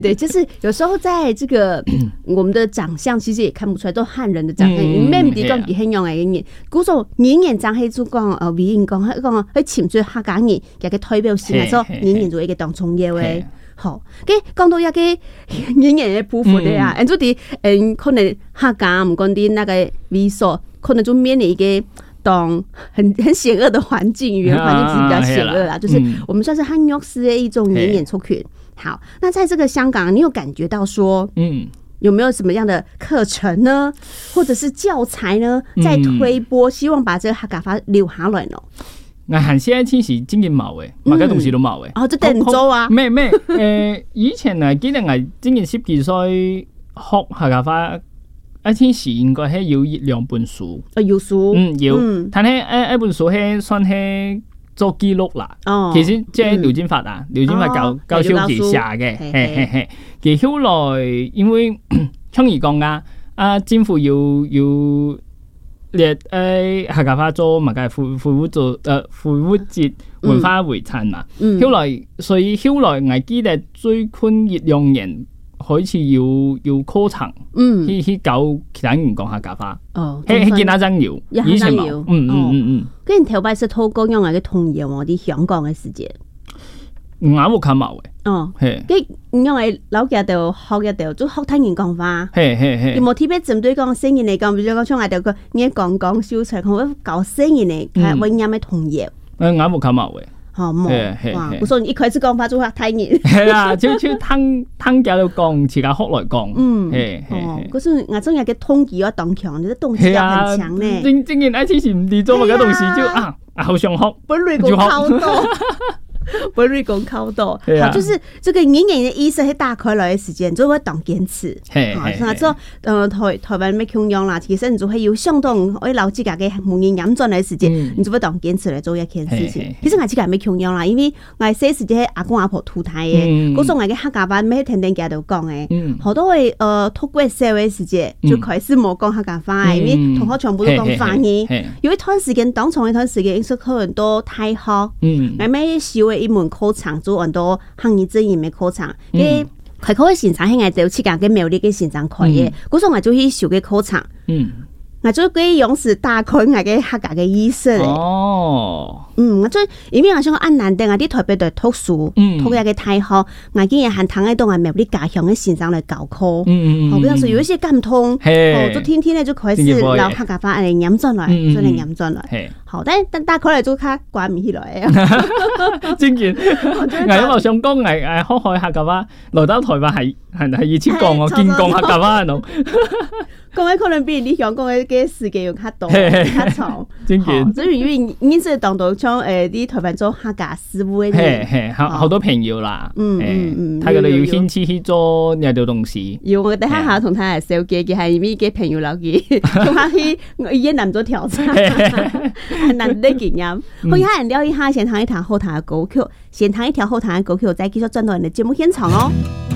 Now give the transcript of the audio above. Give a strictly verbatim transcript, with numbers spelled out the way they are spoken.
对，就是有时候在这个我们的长相，其实也看不出来，都汉人的长相，因为唔是讲佢很用嘅語言，古時候語言長係做講呃語言講，佢講佢潛住客家語，嘅嘅代表性嘅時候，語言做一個當重要嘅。好，嘅講到一個語言嘅部分咧啊，咁就啲誒可能客家唔講啲那個味素，可能就面臨一個當很很險惡的環境，語言環境其實比較險惡啦，就是我們算是漢弱勢嘅一種語言族群。好，那在這個香港，你有感覺到說，嗯，有沒有什麼樣的課程呢，或者是教材呢，在推播，希望把這個客家話留下來呢？ 我行先其實真係冇嘅，乜嘅東西都冇嘅。 哦，這等做啊？ 咩咩？誒，以前啊，記得我真係十幾歲學客家話，一天時應該係有一兩本書。啊， 有書？嗯， 有。但係誒，一本書係算係做記錄啦，哦、其實即係劉金發啊，劉金發教教授旗下嘅，嘿嘿嘿。佢後來因為倡議講啊，啊政府要要列誒客家話做乜嘅非非物質誒非物質文化遺產嘛。嗯、後來所以後來我記得最近一兩年開始要要課程，嗯，去去教其他人講客家話。哦，係係見阿曾耀，以前冇，嗯嗯嗯嗯。 跟頭擺是透過用嚟嘅童謠我啲香港嘅時間， 我冇看冇嘅。 哦，係，跟用嚟老家度學嘅度，就學聽人講話。係係係。有冇特別針對講聲音嚟講，比如講像我哋個嘢講講小菜，佢教聲音嚟，係溫音嘅童謠。誒， 我冇看冇嘅。 好冇，哇！我說一開始講法就話太熱， 係啦，就就聽聽教到講，自家學來講，嗯，係係。可是我仲有個統計要當強，你啲動機要很強呢。 正正然，之前唔知做乜嘅東西就啊，好想學， 本來講好多，本來講好多，好，就是這個語言嘅意識係打開來嘅時間，就會當堅持。係係。所以說，呃，台台灣咩強樣啦，其實你就係有相當我老自家嘅語言嚴峻嘅時間，你就會當堅持嚟做一件事情。其實我自己係咩強樣啦，因為我係細時即係阿公阿婆土台嘅，嗰時候我嘅客家話咩天天喺度講嘅，好多會呃透過社會時間就開始冇講客家話，因為同學全部都講方言。有一段時間，當從一段時間，因為可能都大學，我咩小嘅一門課程做很多行業專業嘅課程，嘅開課嘅現場係我哋設計嘅苗栗嘅現場開嘅，嗰時候我就去上嘅課程，我做嘅樣式打開我嘅客家嘅意識咧。哦，嗯，我做因為我想按難定啊啲台北度讀書，讀嘅嘅大學，我竟然係躺喺度係苗栗家鄉嘅現場嚟教課，嗯嗯，比方說有一些感通，哦，就天天咧就開始留客家話嚟飲進來，真係飲進來。好，但但打開嚟做卡關唔起來啊！ 真嘅，我因為想講，係係學開客家話，來到台灣係係係以前講我見講客家話嗰講嘅可能比你想講嘅嘅時間要較多、較長。 真嘅， 所以因為你是當到像誒啲台灣做客家師傅嘅， 係係好好多朋友啦。嗯嗯嗯，佢哋要堅持去做呢啲東西。 要我哋下下同佢係小姐嘅，係因為嘅朋友留意，同佢去越南做挑戰。很難得經驗，我一下人聊一下，先談一談後台嘅歌曲，先談一條後台嘅歌曲，再繼續轉到人哋節目現場哦。